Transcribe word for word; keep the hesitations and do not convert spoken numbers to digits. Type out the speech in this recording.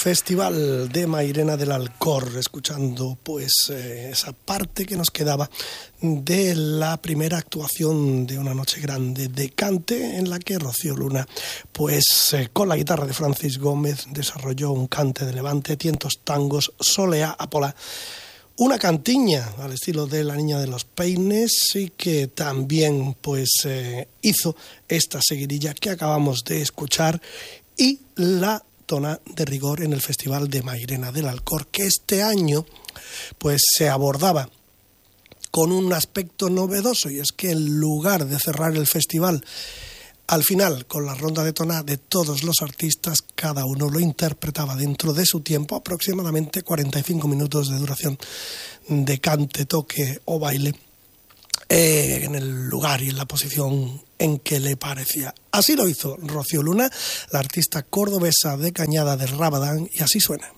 Festival de Mairena del Alcor, escuchando pues eh, esa parte que nos quedaba de la primera actuación de Una Noche Grande de cante, en la que Rocío Luna pues eh, con la guitarra de Francis Gómez desarrolló un cante de levante, tientos tangos, solea apola, una cantiña al estilo de La Niña de los Peines, y que también pues eh, hizo esta seguidilla que acabamos de escuchar, y la tona de rigor en el Festival de Mairena del Alcor, que este año pues se abordaba con un aspecto novedoso, y es que en lugar de cerrar el festival al final con la ronda de tona de todos los artistas, cada uno lo interpretaba dentro de su tiempo, aproximadamente cuarenta y cinco minutos de duración de cante, toque o baile, eh, en el lugar y en la posición en que le parecía. Así lo hizo Rocío Luna, la artista cordobesa de Cañada de Rabadán, y así suena.